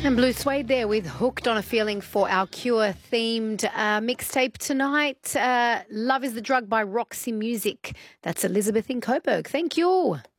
And Blue Suede there with Hooked on a Feeling for our Cure-themed mixtape tonight. Love is the Drug by Roxy Music. That's Elizabeth in Coburg. Thank you.